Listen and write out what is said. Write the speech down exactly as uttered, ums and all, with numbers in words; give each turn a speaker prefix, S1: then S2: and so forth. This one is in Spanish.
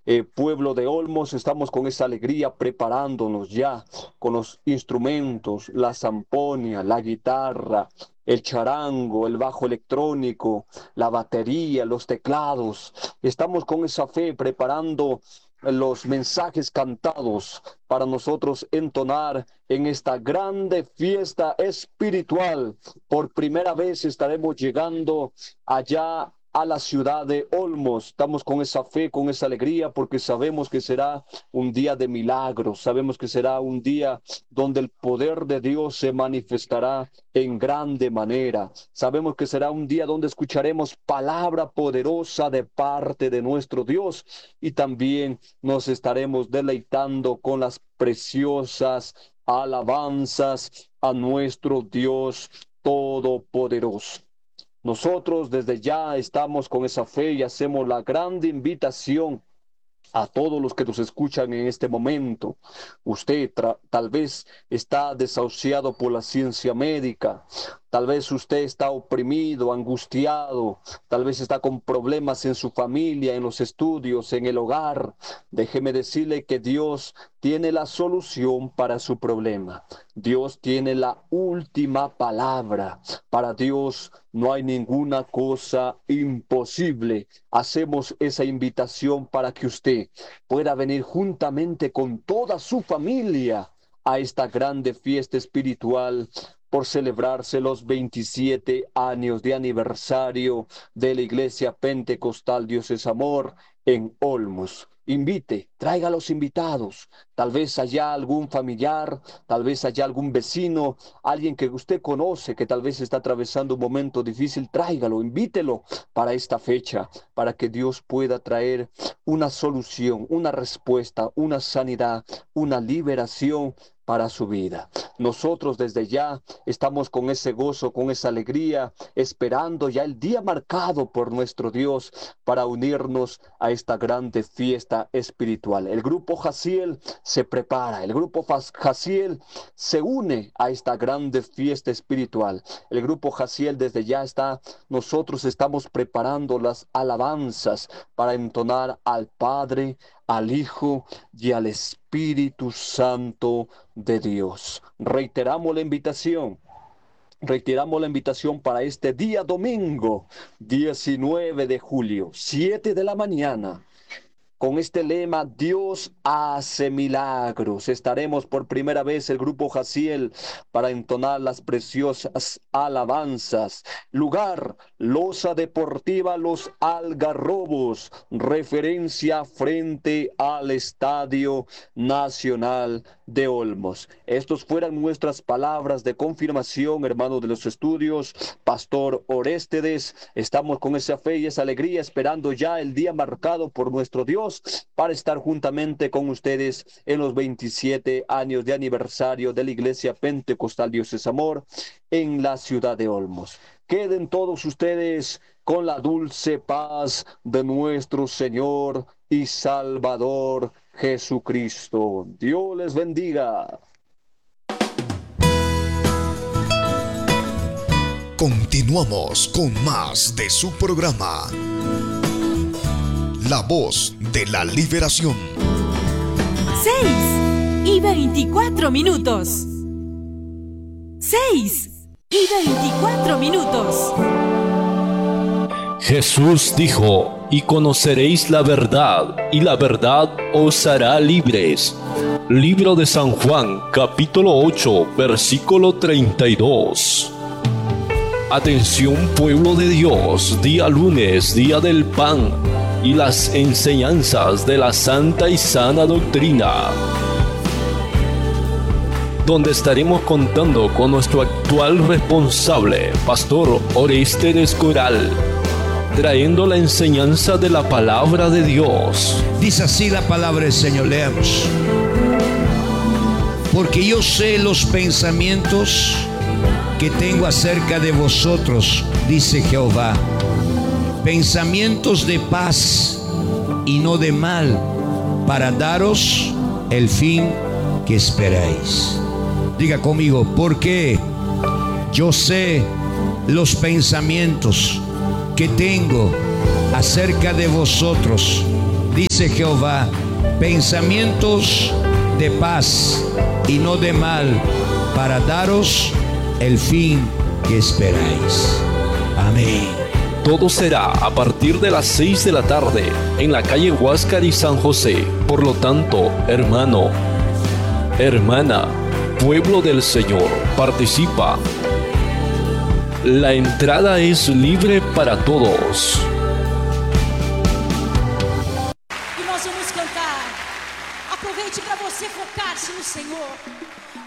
S1: eh, pueblo de Olmos, estamos con esa alegría preparándonos ya con los instrumentos, la zamponia, la guitarra, el charango, el bajo electrónico, la batería, los teclados. Estamos con esa fe preparando los mensajes cantados para nosotros entonar en esta grande fiesta espiritual. Por primera vez estaremos llegando allá a la ciudad de Olmos. Estamos con esa fe, con esa alegría, porque sabemos que será un día de milagros, sabemos que será un día donde el poder de Dios se manifestará en grande manera. Sabemos que será un día donde escucharemos palabra poderosa de parte de nuestro Dios, y también nos estaremos deleitando con las preciosas alabanzas a nuestro Dios todopoderoso. Nosotros desde ya estamos con esa fe y hacemos la grande invitación a todos los que nos escuchan en este momento. Usted tal vez está desahuciado por la ciencia médica, tal vez usted está oprimido, angustiado, tal vez está con problemas en su familia, en los estudios, en el hogar. Déjeme decirle que Dios tiene la solución para su problema. Dios tiene la última palabra. Para Dios no hay ninguna cosa imposible. Hacemos esa invitación para que usted pueda venir juntamente con toda su familia a esta grande fiesta espiritual por celebrarse los veintisiete años de aniversario de la Iglesia Pentecostal Dios es Amor en Olmos. Invite, traiga a los invitados, tal vez haya algún familiar, tal vez haya algún vecino, alguien que usted conoce que tal vez está atravesando un momento difícil. Tráigalo, invítelo para esta fecha, para que Dios pueda traer una solución, una respuesta, una sanidad, una liberación para su vida. Nosotros desde ya estamos con ese gozo, con esa alegría, esperando ya el día marcado por nuestro Dios para unirnos a esta grande fiesta espiritual. El grupo Jaciel se prepara, el grupo Jaciel se une a esta grande fiesta espiritual. El grupo Jaciel desde ya está, nosotros estamos preparando las alabanzas para entonar al Padre, al Hijo y al Espíritu Santo de Dios. Reiteramos la invitación. Reiteramos la invitación para este día domingo, diecinueve de julio, siete de la mañana. Con este lema, Dios hace milagros. Estaremos por primera vez el grupo Jaciel para entonar las preciosas alabanzas. Lugar, Loza Deportiva Los Algarrobos, referencia frente al Estadio Nacional de Olmos. Estos fueran nuestras palabras de confirmación, hermanos de los estudios. Pastor Oréstedes, estamos con esa fe y esa alegría, esperando ya el día marcado por nuestro Dios para estar juntamente con ustedes en los veintisiete años de aniversario de la Iglesia Pentecostal Dios es Amor en la ciudad de Olmos. Queden todos ustedes con la dulce paz de nuestro Señor y Salvador Jesucristo. Dios les bendiga.
S2: Continuamos con más de su programa, La Voz de la Liberación.
S3: Seis y veinticuatro minutos. Seis y veinticuatro minutos.
S4: Jesús dijo: y conoceréis la verdad, y la verdad os hará libres. Libro de San Juan, capítulo ocho, versículo treinta y dos. Atención, pueblo de Dios, día lunes, día del pan y las enseñanzas de la santa y sana doctrina, donde estaremos contando con nuestro actual responsable, Pastor Oréstedes Coral, trayendo la enseñanza de la palabra de Dios.
S5: Dice así la palabra del Señor, leamos. Porque yo sé los pensamientos que tengo acerca de vosotros, dice Jehová, pensamientos de paz y no de mal, para daros el fin que esperáis. Diga conmigo, porque yo sé los pensamientos que tengo acerca de vosotros, dice Jehová, pensamientos de paz y no de mal, para daros el fin que esperáis. Amén.
S4: Todo será a partir de las seis de la tarde en la calle Huáscar y San José. Por lo tanto, hermano, hermana, pueblo del Señor, participa. La entrada es libre para todos.
S3: E nós vamos cantar. Aproveite para você focar-se no Senhor.